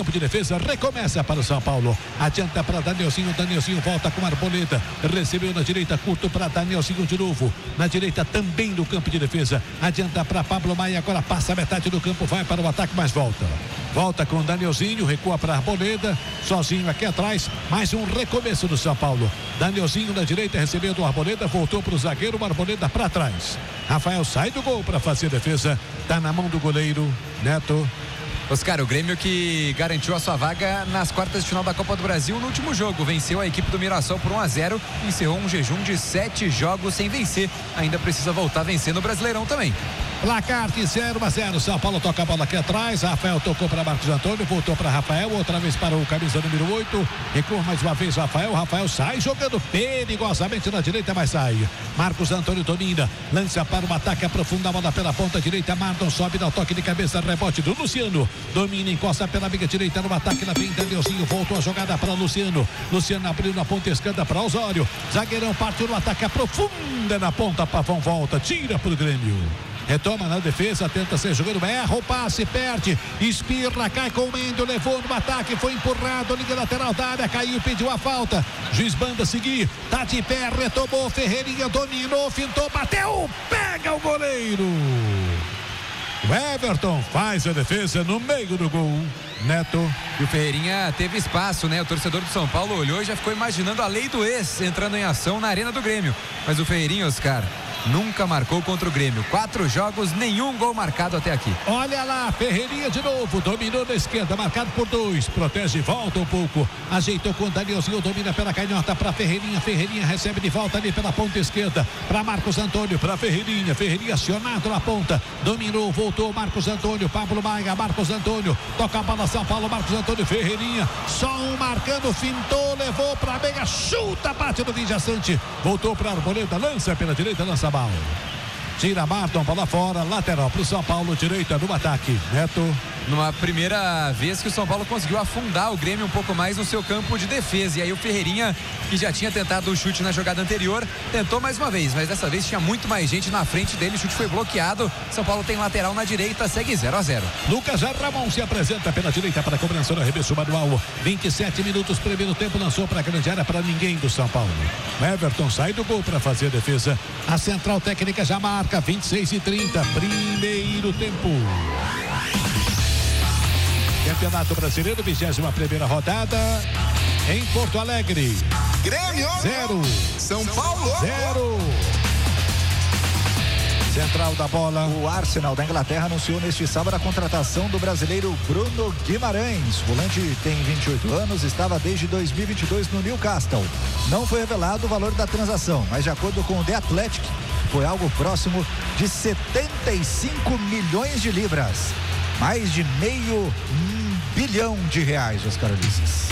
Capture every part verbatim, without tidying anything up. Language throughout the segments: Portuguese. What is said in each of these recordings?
campo de defesa, recomeça para o São Paulo. Adianta para Danielzinho, Danielzinho volta com Arboleda. Recebeu na direita, curto para Danielzinho de novo. Na direita também do campo de defesa. Adianta para Pablo Maia, agora passa a metade do campo, vai para o ataque, mas volta. Volta com Danielzinho, recua para Arboleda, sozinho aqui atrás, mais um recomeço do São Paulo. Danielzinho na direita, recebeu do Arboleda, voltou para o zagueiro, o Arboleda para trás. Rafael sai do gol para fazer a defesa, tá na mão do goleiro Neto. Oscar, o Grêmio que garantiu a sua vaga nas quartas de final da Copa do Brasil no último jogo. Venceu a equipe do Mirassol por um a zero e encerrou um jejum de sete jogos sem vencer. Ainda precisa voltar a vencer no Brasileirão também. Placar de zero a zero. São Paulo toca a bola aqui atrás. Rafael tocou para Marcos Antônio, voltou para Rafael, outra vez para o camisa número oito. Recua mais uma vez o Rafael. Rafael sai jogando perigosamente na direita, mas sai. Marcos Antônio domina, lança para o ataque, aprofunda a bola pela ponta direita. Marlon sobe, dá o toque de cabeça, rebote do Luciano. Domina, encosta pela amiga direita no ataque, lá vem Danielzinho, voltou a jogada para Luciano. Luciano abriu na ponta esquerda para Osório. Zagueirão partiu no ataque, aprofunda na ponta, Pavão volta, tira para o Grêmio. Retoma na defesa, tenta ser jogando, erra o passe, perde, espirra, cai com o Mendo, levou no ataque, foi empurrado, liga lateral da área, caiu, pediu a falta. Juiz manda seguir, tá de pé, retomou, Ferreirinha dominou, fintou, bateu, pega o goleiro. O Everton faz a defesa no meio do gol. Neto. E o Ferreirinha teve espaço, né? O torcedor do São Paulo olhou e já ficou imaginando a lei do ex entrando em ação na arena do Grêmio. Mas o Ferreirinha, Oscar, nunca marcou contra o Grêmio. Quatro jogos, nenhum gol marcado até aqui. Olha lá, Ferreirinha de novo, dominou na esquerda, marcado por dois, protege, volta um pouco, ajeitou com o Danielzinho, domina pela canhota para Ferreirinha, Ferreirinha recebe de volta ali pela ponta esquerda, para Marcos Antônio, para Ferreirinha, Ferreirinha acionado na ponta, dominou, voltou Marcos Antônio, Pablo Maia, Marcos Antônio, toca a bola São Paulo, Marcos Antônio, Ferreirinha, só um marcando, fintou, levou para a meia, chuta, bate do Vijaçante, voltou para a Arboleda, lança pela direita, lança a bola. Tira Marton, bola fora, lateral para o São Paulo, direita no ataque. Neto. Numa primeira vez que o São Paulo conseguiu afundar o Grêmio um pouco mais no seu campo de defesa. E aí o Ferreirinha, que já tinha tentado o chute na jogada anterior, tentou mais uma vez, mas dessa vez tinha muito mais gente na frente dele, o chute foi bloqueado. São Paulo tem lateral na direita, segue zero a zero. Lucas Ramon se apresenta pela direita para a cobrança do arremesso manual. vinte e sete minutos, primeiro tempo, lançou para a grande área para ninguém do São Paulo. Everton sai do gol para fazer a defesa. A central técnica já marca vinte e seis e trinta, primeiro tempo. Campeonato Brasileiro, vigésima primeira rodada em Porto Alegre. Grêmio zero, São Paulo zero. Central da bola. O Arsenal da Inglaterra anunciou neste sábado a contratação do brasileiro Bruno Guimarães. O volante tem vinte e oito anos, estava desde dois mil e vinte e dois no Newcastle. Não foi revelado o valor da transação, mas de acordo com o The Athletic, foi algo próximo de setenta e cinco milhões de libras. Mais de meio bilhão de reais, Oscar Ulisses.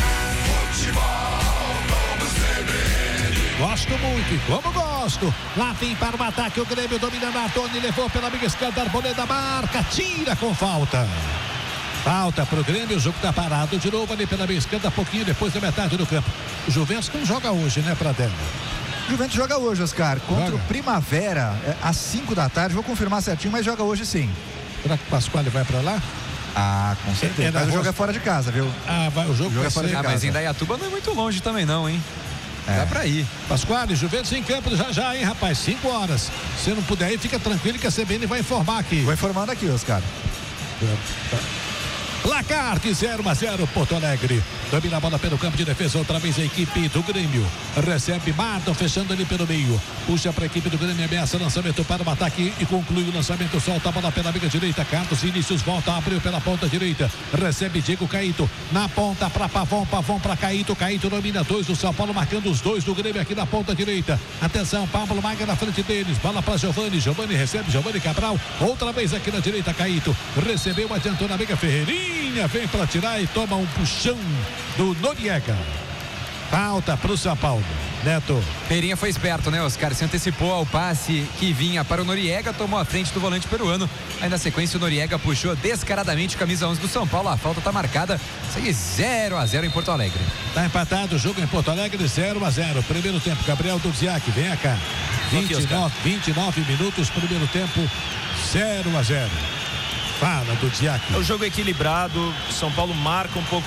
Gosto muito, e como gosto. Lá vem para o ataque o Grêmio, dominando Antônio, levou pela amiga esquerda, Arboleda marca, tira com falta. Falta para o Grêmio, o jogo está parado de novo ali pela amiga esquerda, pouquinho depois da metade do campo. O Juventus não joga hoje, né, Pradella? Juventus joga hoje, Oscar, contra joga. o Primavera, é, às cinco da tarde, vou confirmar certinho, mas joga hoje sim. Será que o Pasquale vai para lá? Ah, com certeza. É, é mas o jogo é fora de casa, viu? Ah, vai, o jogo, o jogo é fora de ah, casa. Mas em Indaiatuba não é muito longe também não, hein? É. Dá pra ir. Pasquale, Juventus em campo já já, hein, rapaz? cinco horas. Se não puder ir, fica tranquilo que a C B N vai informar aqui. Vai informando aqui, Oscar. Placar de zero a zero, Porto Alegre. Domina a bola pelo campo de defesa, outra vez a equipe do Grêmio. Recebe Marton, fechando ali pelo meio. Puxa para a equipe do Grêmio, ameaça lançamento para o ataque e conclui o lançamento. Solta a bola pela amiga direita. Carlos Vinícius volta, abriu pela ponta direita. Recebe Diego Caíto na ponta para Pavão, Pavão para Caíto. Caíto domina dois do São Paulo, marcando os dois do Grêmio aqui na ponta direita. Atenção, Pablo Maga na frente deles. Bola para Giovani. Giovani recebe, Giovani Cabral. Outra vez aqui na direita, Caíto. Recebeu, adiantou na amiga Ferreirinha. Vem para tirar e toma um puxão do Noriega. Falta para o São Paulo. Neto. Ferreirinha foi esperto, né, Oscar? Se antecipou ao passe que vinha para o Noriega, tomou a frente do volante peruano. Aí na sequência o Noriega puxou descaradamente o camisa onze do São Paulo. A falta está marcada. Segue zero a zero em Porto Alegre. Está empatado o jogo em Porto Alegre, zero a zero. Primeiro tempo, Gabriel Duziak, vem cá. vinte e nove, vinte e nove minutos, primeiro tempo, zero a zero. Fala do Diaco. É o jogo equilibrado, São Paulo marca um pouco